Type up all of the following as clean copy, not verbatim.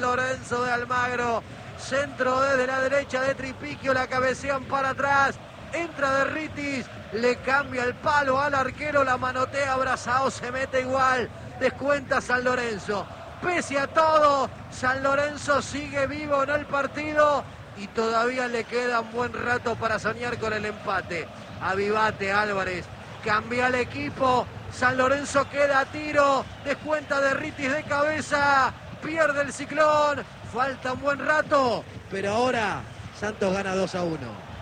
San Lorenzo de Almagro. Centro desde la derecha de Tripiquio, la cabecean para atrás. Entra Derritis, le cambia el palo al arquero, la manotea Brazao, se mete igual. Descuenta San Lorenzo. Pese a todo, San Lorenzo sigue vivo en el partido y todavía le queda un buen rato para soñar con el empate. Avivate, Álvarez, cambia el equipo. San Lorenzo queda a tiro, descuenta Derritis de cabeza, pierde el Ciclón, falta un buen rato, pero ahora Santos gana 2-1.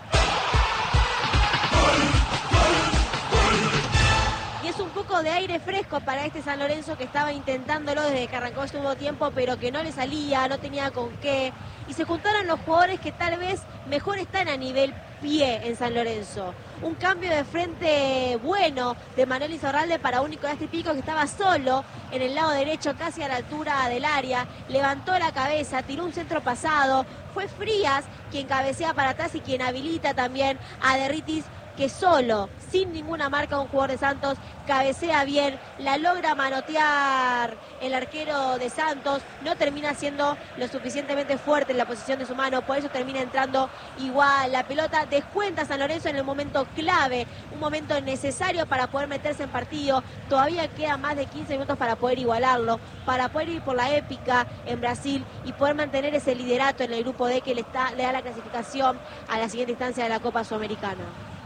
Y es un poco de aire fresco para este San Lorenzo que estaba intentándolo desde que arrancó este nuevo tiempo, pero que no le salía, no tenía con qué. Y se juntaron los jugadores que tal vez mejor están a nivel pie en San Lorenzo. Un cambio de frente bueno de Manuel Izarralde para un Nicolás Tripiquio que estaba solo en el lado derecho, casi a la altura del área. Levantó la cabeza, tiró un centro pasado. Fue Frías quien cabecea para atrás y quien habilita también a Derritis, que solo, sin ninguna marca, un jugador de Santos cabecea bien, la logra manotear el arquero de Santos, no termina siendo lo suficientemente fuerte en la posición de su mano, por eso termina entrando igual la pelota. Descuenta San Lorenzo en el momento clave, un momento necesario para poder meterse en partido. Todavía queda más de 15 minutos para poder igualarlo, para poder ir por la épica en Brasil y poder mantener ese liderato en el grupo D que le da la clasificación a la siguiente instancia de la Copa Sudamericana.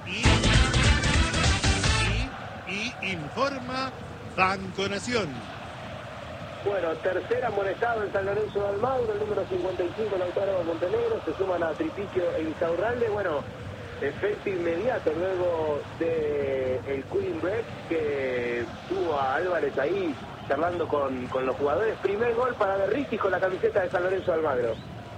Y informa Banco Nación. Bueno, tercer amonestado en San Lorenzo de Almagro, el número 55, Lautaro Montenegro, se suman a Tripiquio e Insaurralde. Bueno, efecto inmediato luego del cooling break que tuvo a Álvarez ahí charlando con los jugadores. Primer gol para Derritis con la camiseta de San Lorenzo de Almagro.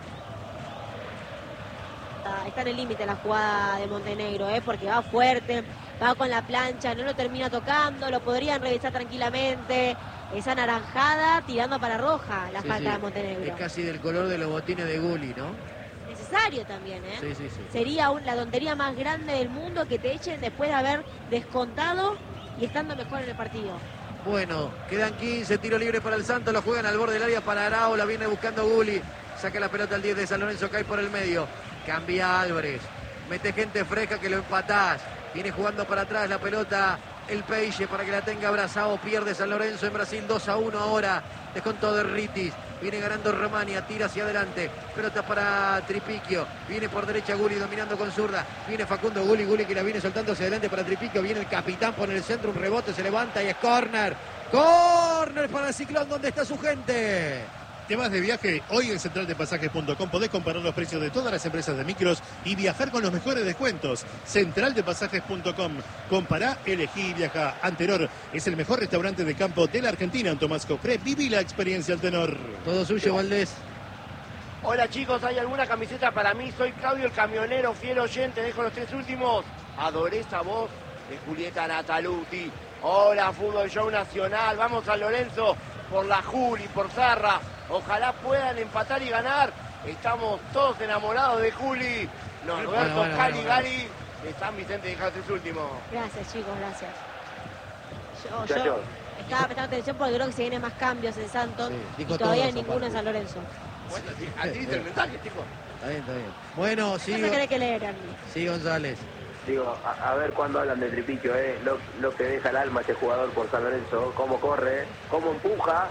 Está en el límite la jugada de Montenegro, porque va fuerte, va con la plancha, no lo termina tocando, lo podrían revisar tranquilamente. Esa naranjada tirando para roja la falta de Montenegro. Es casi del color de los botines de Gulli, ¿no? Necesario también, Sí. Sería la tontería más grande del mundo que te echen después de haber descontado y estando mejor en el partido. Bueno, quedan 15, tiro libre para el Santos, lo juegan al borde del área para Arao, la viene buscando Gulli, saca la pelota al 10 de San Lorenzo, cae por el medio, cambia Álvarez, mete gente fresca que lo empatás, viene jugando para atrás la pelota el Peixe para que la tenga Brazao, pierde San Lorenzo en Brasil 2-1 ahora, descontó Derritis, viene ganando Romania, tira hacia adelante, pelota para Tripiquio, viene por derecha Gulli dominando con zurda, viene Facundo Gulli que la viene soltando hacia adelante para Tripiquio, viene el capitán, pone el centro, un rebote, se levanta y es córner para el Ciclón donde está su gente. ¿Te vas de viaje? Hoy en centraldepasajes.com podés comparar los precios de todas las empresas de micros y viajar con los mejores descuentos. Centraldepasajes.com. Compará, elegí y viaja. Antenor es el mejor restaurante de campo de la Argentina en Tomás Cofré. Viví la experiencia Antenor. Todo suyo, Valdés. Hola chicos, ¿hay alguna camiseta para mí? Soy Claudio el camionero, fiel oyente, dejo los 3 últimos. Adoré esa voz de Julieta Nataluti. Hola, Fútbol Show Nacional, vamos San Lorenzo por la Juli, por Zarra. Ojalá puedan empatar y ganar. Estamos todos enamorados de Juli. Norberto, Cali, Gali, de San Vicente de Jaces último. Gracias chicos, gracias. Yo estaba prestando atención porque creo que se vienen más cambios en Santos y todavía ninguno en San Lorenzo. Bueno, así dice el mensaje, chicos. Está bien. Bueno, sí. No se cree que leerán. Sí, González. Digo, a ver cuándo hablan de Tripiquio, lo que deja el alma este jugador por San Lorenzo, cómo corre, cómo empuja.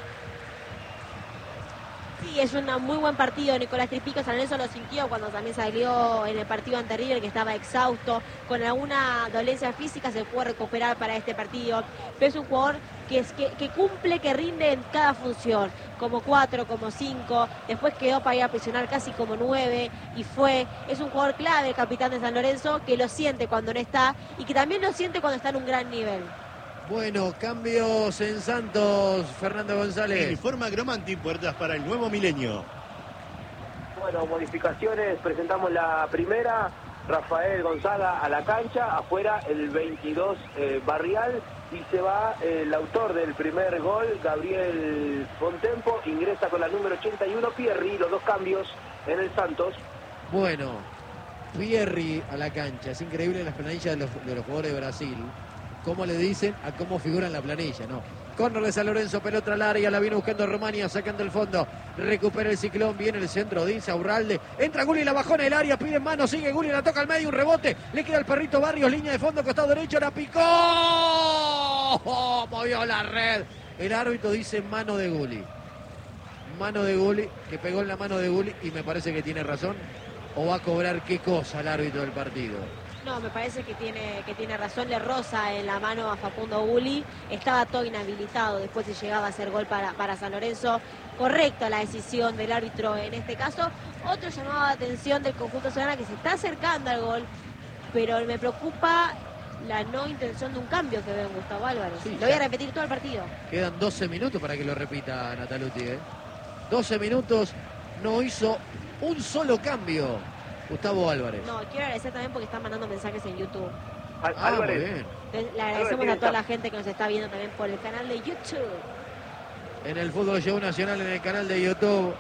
Sí, es un muy buen partido. Nicolás Tripiquio, San Lorenzo lo sintió cuando también salió en el partido ante River, que estaba exhausto, con alguna dolencia física, se puede recuperar para este partido. Pero es un jugador que cumple, que rinde en cada función, como 4, como 5, después quedó para ir a presionar casi como 9 y es un jugador clave, el capitán de San Lorenzo, que lo siente cuando no está y que también lo siente cuando está en un gran nivel. Bueno, cambios en Santos, Fernando González. Informa Gromanti, puertas para el nuevo milenio. Bueno, modificaciones, presentamos la primera, Rafael Gonzaga a la cancha, afuera el 22 Barrial, y se va el autor del primer gol, Gabriel Fontempo, ingresa con la número 81 Pierri, los 2 cambios en el Santos. Bueno, Pierri a la cancha, es increíble las planillas de los jugadores de Brasil. ¿Cómo le dicen a cómo figura en la planilla? No, Córner de San Lorenzo, pelota al área, la viene buscando Romaña, sacando el fondo. Recupera el Ciclón, viene el centro de Insaurralde. Entra Gulli, la bajó en el área, pide en mano, sigue Gulli, la toca al medio, un rebote. Le queda el perrito Barrios, línea de fondo, costado derecho, la picó. Movió la red. El árbitro dice mano de Gulli. Mano de Gulli, que pegó en la mano de Gulli y me parece que tiene razón. ¿O va a cobrar qué cosa el árbitro del partido? No, me parece que tiene razón, le roza en la mano a Facundo Gulli, estaba todo inhabilitado, después si llegaba a hacer gol para San Lorenzo, correcta la decisión del árbitro en este caso. Otro llamado de atención del conjunto Solana que se está acercando al gol, pero me preocupa la no intención de un cambio que veo en Gustavo Álvarez. Sí, lo voy a repetir todo el partido. Quedan 12 minutos para que lo repita Nataluti, 12 minutos, no hizo un solo cambio Gustavo Álvarez. No, quiero agradecer también porque están mandando mensajes en YouTube. Álvarez. Muy bien. Le agradecemos a toda la gente que nos está viendo también por el canal de YouTube. En el Fútbol Show Nacional, en el canal de YouTube,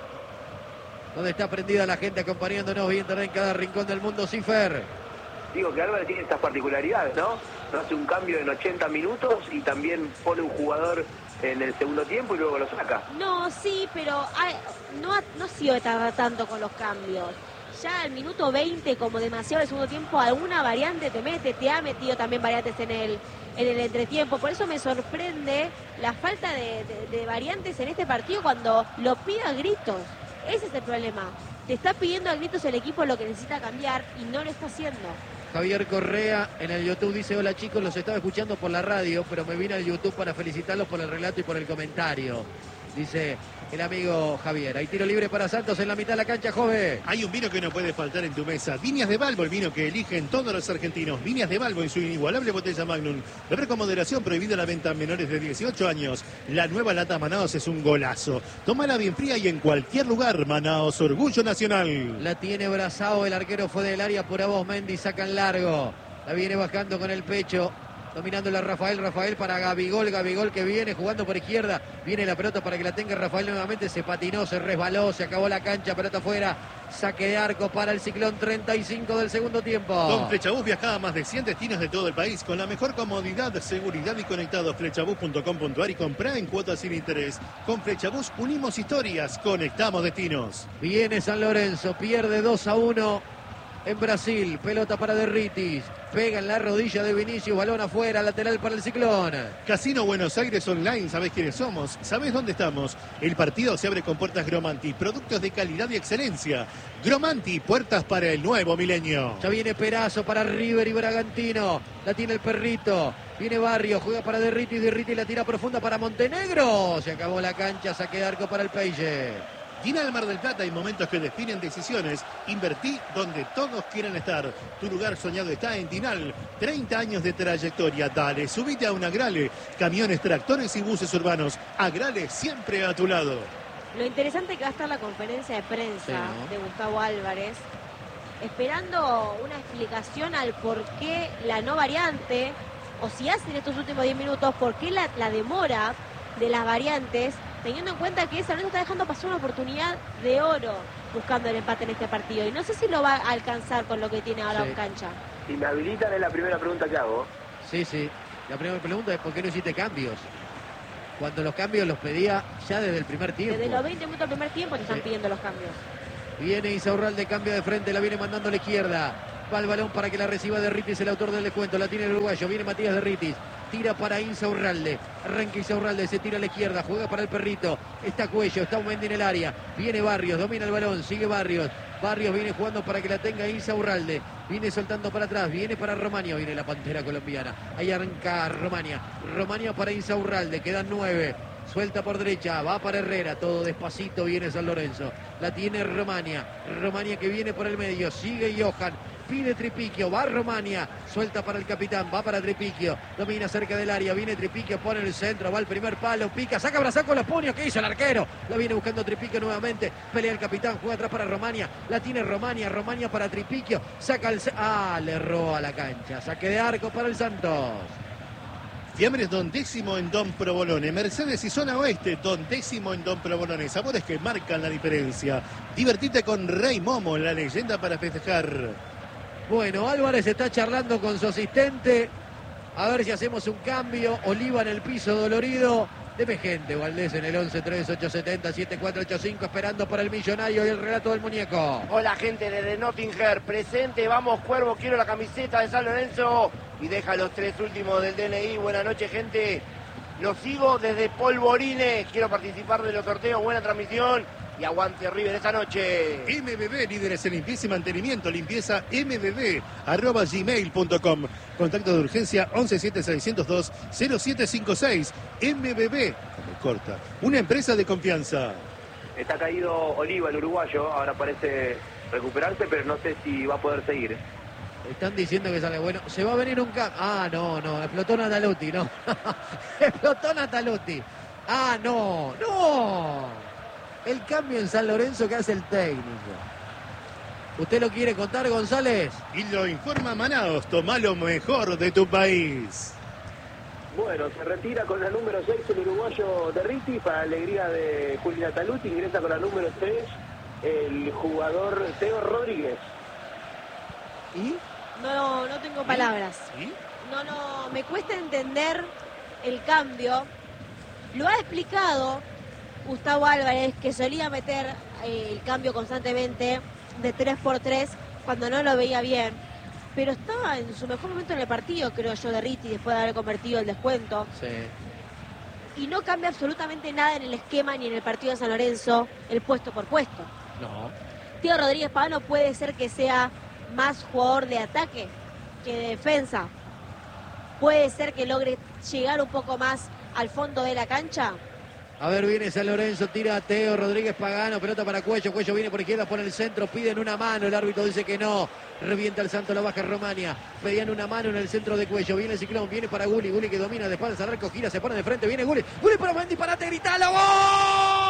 donde está prendida la gente acompañándonos, viendo en cada rincón del mundo. Cifer. Digo que Álvarez tiene estas particularidades, ¿no? No hace un cambio en 80 minutos y también pone un jugador en el segundo tiempo y luego lo saca. No, sí, pero no ha sido de tardar tanto con los cambios. Ya al minuto 20, como demasiado el segundo tiempo, alguna variante te ha metido también variantes en el entretiempo. Por eso me sorprende la falta de variantes en este partido cuando lo pide a gritos. Ese es el problema. Te está pidiendo a gritos el equipo lo que necesita cambiar y no lo está haciendo. Javier Correa en el YouTube dice: hola chicos, los estaba escuchando por la radio, pero me vine al YouTube para felicitarlos por el relato y por el comentario. Dice el amigo Javier. Hay tiro libre para Santos en la mitad de la cancha, Jove. Hay un vino que no puede faltar en tu mesa. Viñas de Balbo, el vino que eligen todos los argentinos. Viñas de Balbo en su inigualable botella Magnum. Beber con moderación, prohibida la venta a menores de 18 años. La nueva lata Manaos es un golazo. Tómala bien fría y en cualquier lugar. Manaos, orgullo nacional. La tiene Brazao, el arquero fue del área por Avos Mendy, sacan largo. La viene bajando con el pecho. Dominándola Rafael para Gabigol que viene jugando por izquierda, viene la pelota para que la tenga Rafael nuevamente, se patinó, se resbaló, se acabó la cancha, pelota afuera, saque de arco para el Ciclón, 35 del segundo tiempo. Con Flechabús viaja a más de 100 destinos de todo el país con la mejor comodidad, seguridad y conectado. Flechabús.com.ar y comprá en cuotas sin interés. Con Flechabús unimos historias, conectamos destinos. Viene San Lorenzo, pierde 2-1 en Brasil, pelota para Derritis, pega en la rodilla de Vinicius, balón afuera, lateral para el Ciclón. Casino Buenos Aires Online, ¿sabés quiénes somos? ¿Sabés dónde estamos? El partido se abre con puertas Gromanti, productos de calidad y excelencia. Gromanti, puertas para el nuevo milenio. Ya viene Perazo para River y Bragantino, la tiene el perrito, viene Barrio, juega para Derritis, Derritis la tira profunda para Montenegro, se acabó la cancha, saque de arco para el Peixe. Dinal Mar del Plata, hay momentos que definen decisiones. Invertí donde todos quieren estar. Tu lugar soñado está en Dinal. 30 años de trayectoria. Dale, subite a un Agrale. Camiones, tractores y buses urbanos. Agrale siempre a tu lado. Lo interesante que va a estar la conferencia de prensa de Gustavo Álvarez, esperando una explicación al por qué la no variante, o si hace en estos últimos 10 minutos, por qué la demora de las variantes, teniendo en cuenta que San Lorenzo está dejando pasar una oportunidad de oro buscando el empate en este partido. Y no sé si lo va a alcanzar con lo que tiene ahora en cancha. Si me habilitan es la primera pregunta que hago. Sí. La primera pregunta es: ¿por qué no hiciste cambios? Cuando los cambios los pedía ya desde el primer tiempo. Desde los 20 minutos del primer tiempo te están pidiendo los cambios. Viene Insaurralde, cambio de frente, la viene mandando a la izquierda. Va el balón para que la reciba Derritis, el autor del descuento. La tiene el uruguayo, viene Matías Derritis. Tira para Insaurralde, arranca Insaurralde, se tira a la izquierda, juega para el perrito, está Cuello, está Mendy en el área, viene Barrios, domina el balón, sigue Barrios viene jugando para que la tenga Insaurralde, viene soltando para atrás, viene para Romaña, viene la Pantera colombiana, ahí arranca Romaña para Insaurralde, quedan 9, suelta por derecha, va para Herrera, todo despacito viene San Lorenzo, la tiene Romaña que viene por el medio, sigue Johan, pide Tripiquio, va Romaña, suelta para el capitán, va para Tripiquio, domina cerca del área, viene Tripiquio, pone en el centro, va al primer palo, pica, saca Brazaco con los puños, ¿qué hizo el arquero? La viene buscando Tripiquio nuevamente, pelea el capitán, juega atrás para Romaña, la tiene Romaña para Tripiquio, saca el... le erró a la cancha, saque de arco para el Santos. Fiambres Don Décimo en Don Provolone. Mercedes y Zona Oeste, Don Décimo en Don Provolone. Sabores que marcan la diferencia. Divertite con Rey Momo, la leyenda para festejar. Bueno, Álvarez está charlando con su asistente. A ver si hacemos un cambio. Oliva en el piso dolorido. Deme gente, Valdés, en el 11-3870-7485, esperando para el millonario y el relato del muñeco. Hola gente desde Nottingham, presente, vamos Cuervo, quiero la camiseta de San Lorenzo y deja los 3 últimos del DNI. Buenas noches gente, los sigo desde Polvorines, quiero participar de los sorteos, buena transmisión y aguante River esta noche. MBB, líderes en limpieza y mantenimiento, limpieza mbb @gmail.com. Contacto de urgencia 117602-0756. MBB, como corta, una empresa de confianza. Está caído Oliva, el uruguayo, ahora parece recuperarse, pero no sé si va a poder seguir. Están diciendo que sale bueno. Se va a venir un cambio. Ah, no, explotó Nataluti, no. Explotó Nataluti. Ah, no. El cambio en San Lorenzo que hace el técnico. ¿Usted lo quiere contar, González? Y lo informa Manaos, toma lo mejor de tu país. Bueno, se retira con la número 6 el uruguayo de Riti, para alegría de Juli Nataluti, ingresa con la número 3 el jugador Teo Rodríguez. ¿Y? No tengo palabras. ¿Sí? No, me cuesta entender el cambio. Lo ha explicado Gustavo Álvarez, que solía meter el cambio constantemente de 3x3 cuando no lo veía bien. Pero estaba en su mejor momento en el partido, creo yo, de Riti, después de haber convertido el descuento. Sí. Y no cambia absolutamente nada en el esquema ni en el partido de San Lorenzo, el puesto por puesto. No. Tío Rodríguez Pagano puede ser que sea más jugador de ataque que de defensa. Puede ser que logre llegar un poco más al fondo de la cancha. A ver, viene San Lorenzo, tira a Teo Rodríguez Pagano, pelota para Cuello viene por izquierda, por el centro, piden una mano, el árbitro dice que no, revienta el Santo, la baja Romania, pedían una mano en el centro de Cuello, viene el Ciclón, viene para Guli que domina de espaldas al arco, gira, se pone de frente, viene Guli para buen disparate, gritalo, ¡gol!